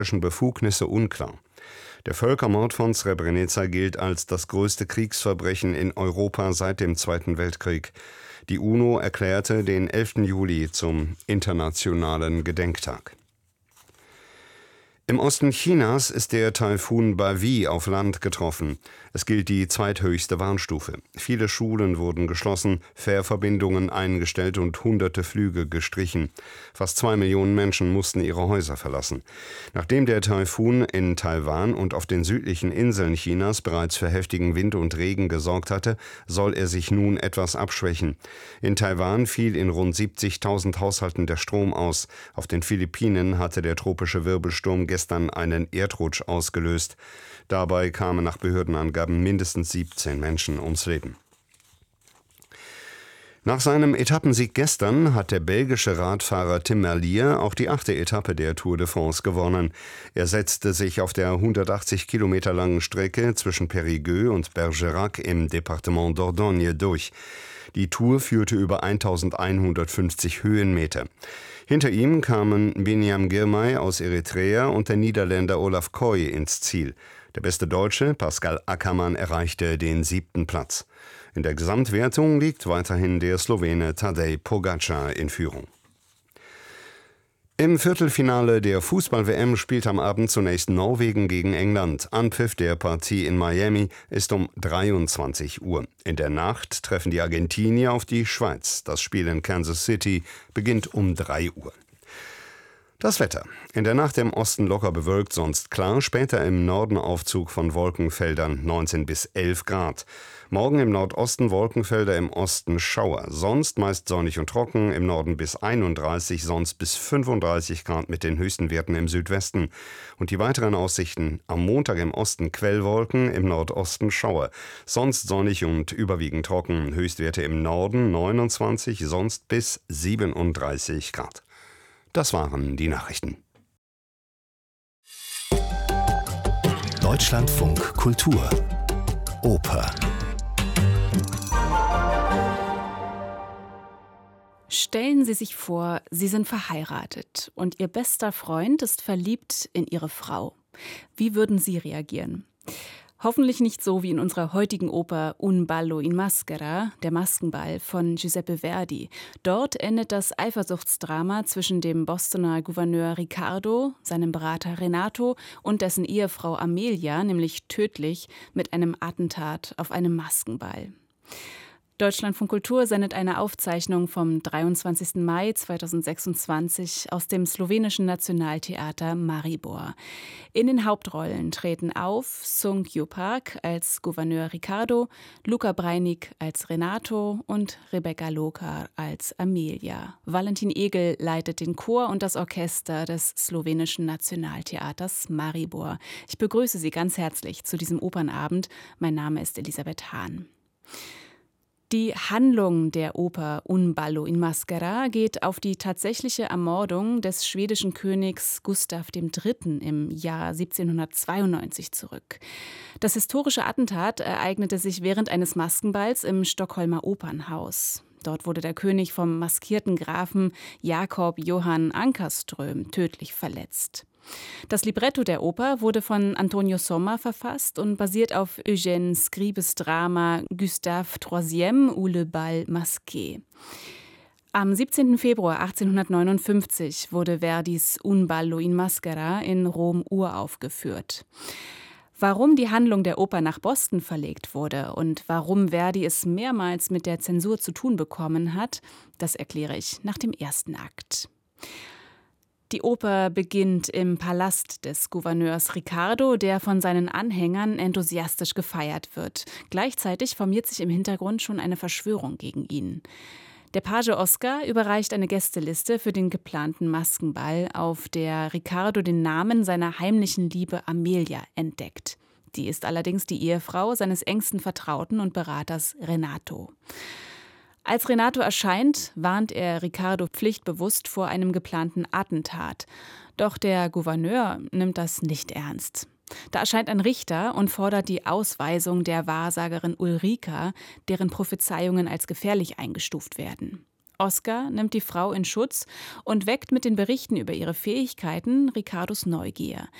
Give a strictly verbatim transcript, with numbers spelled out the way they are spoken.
Befugnisse unklar. Der Völkermord von Srebrenica gilt als das größte Kriegsverbrechen in Europa seit dem Zweiten Weltkrieg. Die UNO erklärte den elften Juli zum Internationalen Gedenktag. Im Osten Chinas ist der Taifun Bavi auf Land getroffen. Es gilt die zweithöchste Warnstufe. Viele Schulen wurden geschlossen, Fährverbindungen eingestellt und hunderte Flüge gestrichen. Fast zwei Millionen Menschen mussten ihre Häuser verlassen. Nachdem der Taifun in Taiwan und auf den südlichen Inseln Chinas bereits für heftigen Wind und Regen gesorgt hatte, soll er sich nun etwas abschwächen. In Taiwan fiel in rund siebzigtausend Haushalten der Strom aus. Auf den Philippinen hatte der tropische Wirbelsturm gestern einen Erdrutsch ausgelöst. Dabei kamen nach Behördenangaben mindestens siebzehn Menschen ums Leben. Nach seinem Etappensieg gestern hat der belgische Radfahrer Tim Merlier auch die achte Etappe der Tour de France gewonnen. Er setzte sich auf der hundertachtzig Kilometer langen Strecke zwischen Périgueux und Bergerac im Departement Dordogne durch. Die Tour führte über eintausendeinhundertfünfzig Höhenmeter. Hinter ihm kamen Binyam Girmay aus Eritrea und der Niederländer Olaf Koy ins Ziel. Der beste Deutsche, Pascal Ackermann, erreichte den siebten Platz. In der Gesamtwertung liegt weiterhin der Slowene Tadej Pogačar in Führung. Im Viertelfinale der Fußball-W M spielt am Abend zunächst Norwegen gegen England. Anpfiff der Partie in Miami ist um dreiundzwanzig Uhr. In der Nacht treffen die Argentinier auf die Schweiz. Das Spiel in Kansas City beginnt um drei Uhr. Das Wetter. In der Nacht im Osten locker bewölkt, sonst klar. Später im Norden Aufzug von Wolkenfeldern, neunzehn bis elf Grad. Morgen im Nordosten Wolkenfelder, im Osten Schauer. Sonst meist sonnig und trocken, im Norden bis einunddreißig, sonst bis fünfunddreißig Grad mit den höchsten Werten im Südwesten. Und die weiteren Aussichten: am Montag im Osten Quellwolken, im Nordosten Schauer. Sonst sonnig und überwiegend trocken. Höchstwerte im Norden neunundzwanzig, sonst bis siebenunddreißig Grad. Das waren die Nachrichten. Deutschlandfunk Kultur Oper. Stellen Sie sich vor, Sie sind verheiratet und Ihr bester Freund ist verliebt in Ihre Frau. Wie würden Sie reagieren? Hoffentlich nicht so wie in unserer heutigen Oper Un ballo in maschera, der Maskenball von Giuseppe Verdi. Dort endet das Eifersuchtsdrama zwischen dem Bostoner Gouverneur Riccardo, seinem Berater Renato und dessen Ehefrau Amelia, nämlich tödlich, mit einem Attentat auf einem Maskenball. Deutschlandfunk Kultur sendet eine Aufzeichnung vom dreiundzwanzigsten Mai zweitausendsechsundzwanzig aus dem slowenischen Nationaltheater Maribor. In den Hauptrollen treten auf Sung Kyu Park als Gouverneur Riccardo, Luca Breinig als Renato und Rebecca Locar als Amelia. Valentin Egel leitet den Chor und das Orchester des slowenischen Nationaltheaters Maribor. Ich begrüße Sie ganz herzlich zu diesem Opernabend. Mein Name ist Elisabeth Hahn. Die Handlung der Oper Un ballo in maschera geht auf die tatsächliche Ermordung des schwedischen Königs Gustav der Dritte im Jahr siebzehnhundertzweiundneunzig zurück. Das historische Attentat ereignete sich während eines Maskenballs im Stockholmer Opernhaus. Dort wurde der König vom maskierten Grafen Jakob Johan Ankarström tödlich verletzt. Das Libretto der Oper wurde von Antonio Somma verfasst und basiert auf Eugène Scribes Drama Gustave Troisième ou le bal masqué. Am siebzehnten Februar achtzehnhundertneunundfünfzig wurde Verdis Un ballo in maschera in Rom uraufgeführt. Warum die Handlung der Oper nach Boston verlegt wurde und warum Verdi es mehrmals mit der Zensur zu tun bekommen hat, das erkläre ich nach dem ersten Akt. Die Oper beginnt im Palast des Gouverneurs Riccardo, der von seinen Anhängern enthusiastisch gefeiert wird. Gleichzeitig formiert sich im Hintergrund schon eine Verschwörung gegen ihn. Der Page Oscar überreicht eine Gästeliste für den geplanten Maskenball, auf der Riccardo den Namen seiner heimlichen Liebe Amelia entdeckt. Die ist allerdings die Ehefrau seines engsten Vertrauten und Beraters Renato. Als Renato erscheint, warnt er Riccardo pflichtbewusst vor einem geplanten Attentat. Doch der Gouverneur nimmt das nicht ernst. Da erscheint ein Richter und fordert die Ausweisung der Wahrsagerin Ulrika, deren Prophezeiungen als gefährlich eingestuft werden. Oscar nimmt die Frau in Schutz und weckt mit den Berichten über ihre Fähigkeiten Ricardos Neugier.